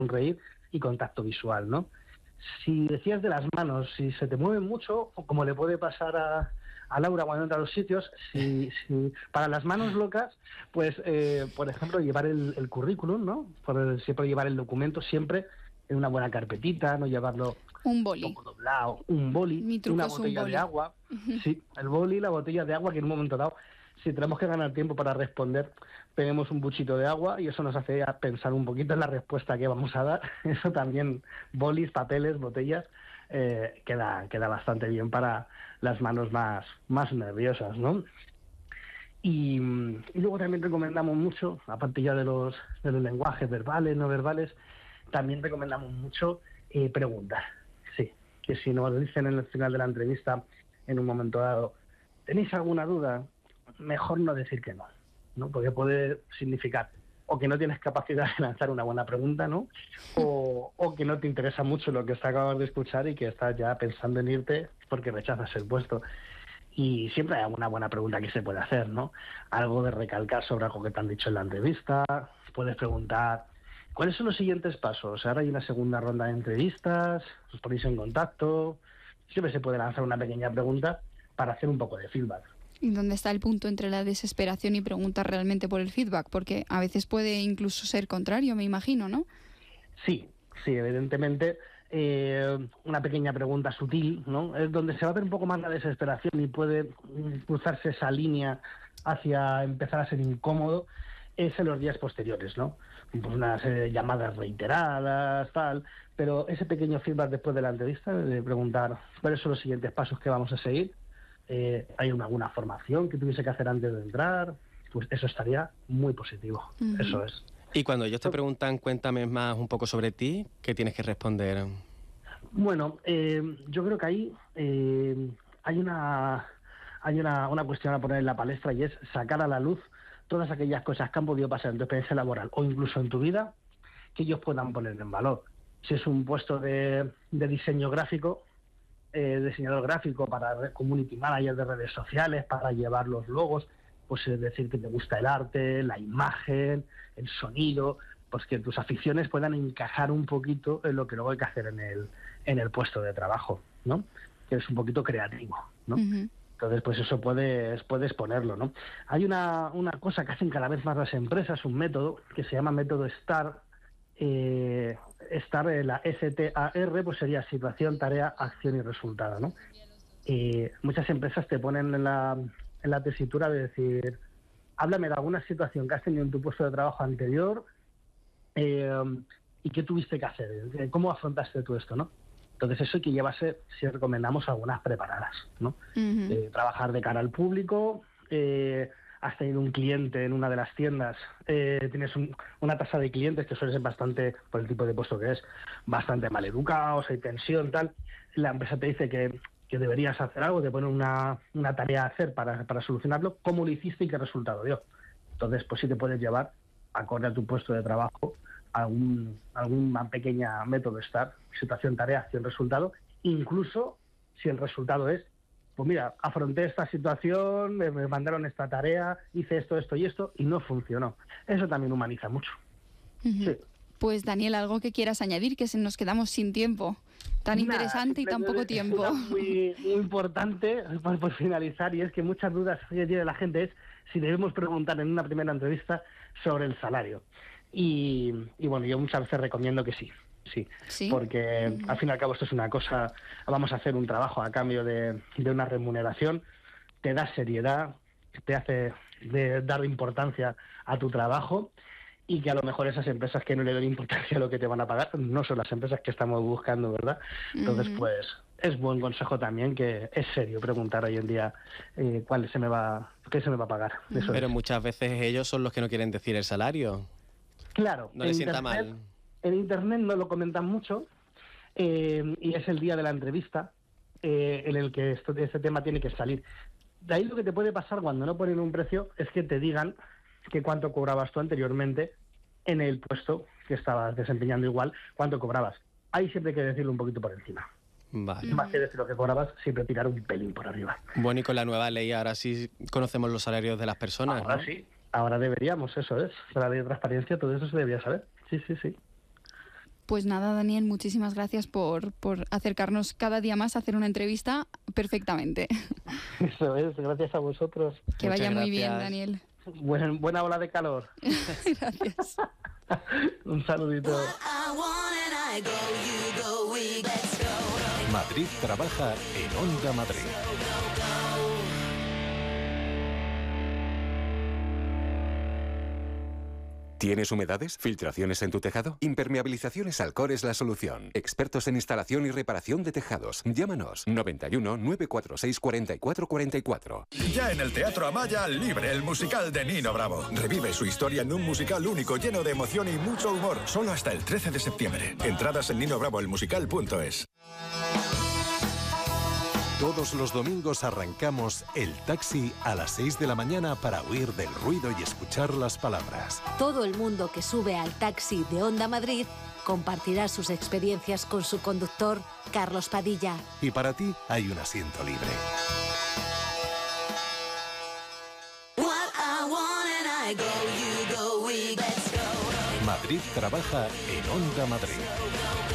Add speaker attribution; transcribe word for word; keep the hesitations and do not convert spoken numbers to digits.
Speaker 1: sonreír y contacto visual, ¿no? Si decías de las manos, si se te mueven mucho, o como le puede pasar a, a Laura cuando entra a los sitios, si, si para las manos locas, pues, eh, por ejemplo, llevar el, el currículum, ¿no? Por el, siempre llevar el documento, siempre en una buena carpetita, no llevarlo
Speaker 2: un boli,
Speaker 1: un poco doblado, un boli,
Speaker 2: Mi truco
Speaker 1: una
Speaker 2: es un
Speaker 1: botella
Speaker 2: boli.
Speaker 1: de agua, sí, el boli, la botella de agua, que en un momento dado, si tenemos que ganar tiempo para responder, tenemos un buchito de agua y eso nos hace pensar un poquito en la respuesta que vamos a dar. Eso también, bolis, papeles, botellas, eh, queda, queda bastante bien para las manos más, más nerviosas, ¿no? Y, y luego también recomendamos mucho, aparte ya de los, de los lenguajes verbales, no verbales, también recomendamos mucho eh, preguntar. Sí, que si nos dicen en el final de la entrevista, en un momento dado, ¿tenéis alguna duda? Mejor no decir que no, ¿no? Porque puede significar o que no tienes capacidad de lanzar una buena pregunta, ¿no? O, o que no te interesa mucho lo que acabas de escuchar y que estás ya pensando en irte porque rechazas el puesto. Y siempre hay alguna buena pregunta que se puede hacer, ¿no? Algo de recalcar sobre algo que te han dicho en la entrevista. Puedes preguntar, ¿cuáles son los siguientes pasos? Ahora hay una segunda ronda de entrevistas, os ponéis en contacto. Siempre se puede lanzar una pequeña pregunta para hacer un poco de feedback.
Speaker 2: ¿Y dónde está el punto entre la desesperación y preguntar realmente por el feedback? Porque a veces puede incluso ser contrario, me imagino, ¿no?
Speaker 1: Sí, sí, evidentemente eh, una pequeña pregunta sutil, ¿no? Es donde se va a ver un poco más la desesperación y puede cruzarse esa línea hacia empezar a ser incómodo, es en los días posteriores, ¿no? Pues una serie de llamadas reiteradas, tal, pero ese pequeño feedback después de la entrevista, de preguntar cuáles son los siguientes pasos que vamos a seguir, eh, hay una, alguna formación que tuviese que hacer antes de entrar, pues eso estaría muy positivo, uh-huh. Eso es.
Speaker 3: Y cuando ellos te preguntan, cuéntame más un poco sobre ti, ¿qué tienes que responder?
Speaker 1: Bueno, eh, yo creo que ahí eh, hay una hay una, una cuestión a poner en la palestra y es sacar a la luz todas aquellas cosas que han podido pasar en tu experiencia laboral o incluso en tu vida que ellos puedan poner en valor. Si es un puesto de, de diseño gráfico, eh, diseñador gráfico para community manager de redes sociales, para llevar los logos, pues es decir que te gusta el arte, la imagen, el sonido, pues que tus aficiones puedan encajar un poquito en lo que luego hay que hacer en el, en el puesto de trabajo, ¿no? Que es un poquito creativo, ¿no? Uh-huh. Entonces, pues eso puedes, puedes ponerlo, ¿no? Hay una, una cosa que hacen cada vez más las empresas, un método que se llama método STAR. Eh, STAR, la S T A R, pues sería situación, tarea, acción y resultado, ¿no? Eh, muchas empresas te ponen en la, en la tesitura de decir, háblame de alguna situación que has tenido en tu puesto de trabajo anterior eh, y qué tuviste que hacer, cómo afrontaste tú esto, ¿no? Entonces eso hay que llevarse, si recomendamos, algunas preparadas, ¿no? Uh-huh. Eh, trabajar de cara al público, eh, has tenido un cliente en una de las tiendas, eh, tienes un, una tasa de clientes que suele ser bastante, por el tipo de puesto que es, bastante maleducados, hay tensión, tal. La empresa te dice que, que deberías hacer algo, te pone una, una tarea a hacer para, para solucionarlo, cómo lo hiciste y qué resultado dio. Entonces, pues sí te puedes llevar, acorde a tu puesto de trabajo, algún, alguna pequeña método STAR, situación, tarea, acción, resultado, incluso si el resultado es, pues mira, afronté esta situación, me, me mandaron esta tarea, hice esto, esto y esto, y no funcionó. Eso también humaniza mucho.
Speaker 2: Uh-huh. Sí. Pues Daniel, algo que quieras añadir, que se nos quedamos sin tiempo. Tan Nada, interesante y tan poco tiempo.
Speaker 1: Muy, muy importante, por, por finalizar, y es que muchas dudas que tiene la gente es si debemos preguntar en una primera entrevista sobre el salario. Y, y bueno, yo muchas veces recomiendo que sí, sí, ¿Sí? porque uh-huh. al fin y al cabo esto es una cosa, vamos a hacer un trabajo a cambio de, de una remuneración, te da seriedad, te hace de dar importancia a tu trabajo y que a lo mejor esas empresas que no le dan importancia a lo que te van a pagar no son las empresas que estamos buscando, ¿verdad? Entonces, uh-huh. pues es buen consejo también que es serio preguntar hoy en día eh, cuál se me va, qué se me va a pagar.
Speaker 3: Uh-huh. Pero es. Muchas veces ellos son los que no quieren decir el salario.
Speaker 1: Claro,
Speaker 3: no le sienta
Speaker 1: internet,
Speaker 3: mal.
Speaker 1: En internet no lo comentan mucho eh, y es el día de la entrevista eh, en el que esto, este tema tiene que salir. De ahí lo que te puede pasar cuando no ponen un precio es que te digan que cuánto cobrabas tú anteriormente en el puesto que estabas desempeñando igual, cuánto cobrabas. Ahí siempre hay que decirlo un poquito por encima.
Speaker 3: Vale.
Speaker 1: Más que decir lo que cobrabas, siempre tirar un pelín por arriba.
Speaker 3: Bueno, y con la nueva ley ahora sí conocemos los salarios de las personas,
Speaker 1: Ahora
Speaker 3: ¿no?
Speaker 1: sí. Ahora deberíamos, eso es. La ley de transparencia, todo eso se debería saber. Sí, sí, sí.
Speaker 2: Pues nada, Daniel, muchísimas gracias por, por acercarnos cada día más a hacer una entrevista perfectamente.
Speaker 1: Eso es, gracias a vosotros.
Speaker 2: Que
Speaker 3: Muchas
Speaker 2: vaya muy
Speaker 3: gracias.
Speaker 2: bien, Daniel.
Speaker 1: Buen, buena ola de calor.
Speaker 2: Gracias.
Speaker 1: Un saludito.
Speaker 4: Madrid trabaja en Onda Madrid. ¿Tienes humedades? ¿Filtraciones en tu tejado? Impermeabilizaciones Alcor es la solución. Expertos en instalación y reparación de tejados. Llámanos noventa y uno, nueve cuatro seis, cuarenta y cuatro cuarenta y cuatro.
Speaker 5: Ya en el Teatro Amaya, Libre, el musical de Nino Bravo. Revive su historia en un musical único, lleno de emoción y mucho humor. Solo hasta el trece de septiembre. Entradas en nino bravo el musical punto es.
Speaker 4: Todos los domingos arrancamos El Taxi a las seis de la mañana para huir del ruido y escuchar las palabras.
Speaker 6: Todo el mundo que sube al taxi de Onda Madrid compartirá sus experiencias con su conductor, Carlos Padilla.
Speaker 4: Y para ti hay un asiento libre. Madrid trabaja en Onda Madrid.